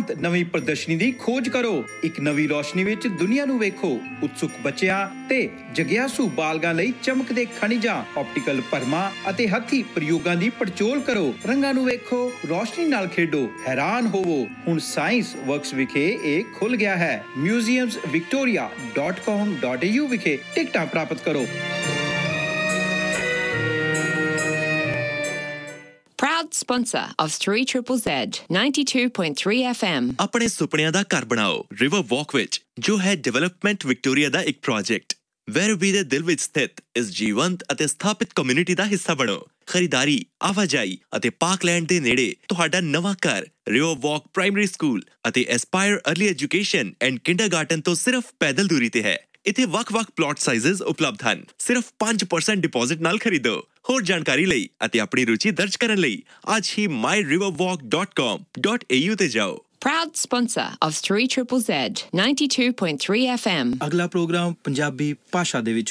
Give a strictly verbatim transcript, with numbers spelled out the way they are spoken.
ਤੁਰੰਤ ਨਵੀਂ ਪ੍ਰਦਰਸ਼ਨੀ ਦੀ ਖੋਜ ਕਰੋ। ਇੱਕ ਨਵੀਂ ਰੋਸ਼ਨੀ ਵਿੱਚ ਦੁਨੀਆ ਨੂੰ ਵੇਖੋ। ਉਤਸੁਕ ਬੱਚਿਆਂ ਤੇ ਜਗਿਆਸੂ ਬਾਲਗਾਂ ਲਈ ਚਮਕਦੇ ਖਣਿਜਾਂ, ਆਪਟੀਕਲ ਭਰਮਾਂ ਅਤੇ ਹੱਥੀ ਪ੍ਰਯੋਗਾਂ ਦੀ ਪੜਚੋਲ ਕਰੋ। ਰੰਗਾਂ ਨੂੰ ਵੇਖੋ, ਰੋਸ਼ਨੀ ਨਾਲ ਖੇਡੋ, ਹੈਰਾਨ ਹੋਵੋ। ਹੁਣ ਸਾਇੰਸ ਵਰਕਸ ਵਿਖੇ ਇਹ ਖੁੱਲ ਗਿਆ ਹੈ। ਮਿਊਜ਼ੀਅਮਸ ਵਿਕਟੋਰੀਆ ਡਾਟ ਕੌਮ ਡਾਟ ਏ ਯੂ ਵਿਖੇ ਟਿਕਟਾਂ ਪ੍ਰਾਪਤ ਕਰੋ। Proud sponsor of three Z Z Z ninety-two point three F M. ਆਪਣੇ ਸੁਪਨਿਆਂ ਦਾ ਘਰ ਬਣਾਓ ਰਿਵਰ ਵਾਕ ਵਿੱਚ, ਜੋ ਹੈ ਡਿਵੈਲਪਮੈਂਟ ਵਿਕਟੋਰੀਆ ਦਾ ਇੱਕ ਪ੍ਰੋਜੈਕਟ। ਵੈਰੋਬੀ ਦੇ ਦਿਲ ਵਿੱਚ ਸਥਿਤ ਇਸ ਜੀਵੰਤ ਅਤੇ ਸਥਾਪਿਤ ਕਮਿਊਨਿਟੀ ਦਾ ਹਿੱਸਾ ਬਣੋ। ਖਰੀਦਾਰੀ, ਆਵਾਜਾਈ ਅਤੇ ਪਾਰਕਲੈਂਡ ਦੇ ਨੇੜੇ ਤੁਹਾਡਾ ਨਵਾਂ ਘਰ ਰਿਵਰ ਵਾਕ ਪ੍ਰਾਇਮਰੀ ਸਕੂਲ ਅਤੇ aspire early education and kindergarten ਤੋਂ ਸਿਰਫ ਪੈਦਲ ਦੂਰੀ ਤੇ ਹੈ। ਇੱਥੇ ਵੱਖ-ਵੱਖ ਪਲਾਟ ਸਾਈਜ਼ਸ ਉਪਲਬਧ ਹਨ। ਸਿਰਫ five percent ਡਿਪੋਜ਼ਿਟ ਨਾਲ ਖਰੀਦੋ। ਹੋਰ ਜਾਣਕਾਰੀ ਲਈ ਅਤੇ ਆਪਣੀ ਰੁਚੀ ਦਰਜ ਕਰਨ ਲਈ ਅੱਜ ਹੀ my river walk dot com dot a u ਤੇ ਜਾਓ। Proud sponsor of three Z Z Z ninety-two point three F M. ਅਗਲਾ ਪ੍ਰੋਗਰਾਮ ਪੰਜਾਬੀ ਭਾਸ਼ਾ ਦੇ ਵਿੱਚ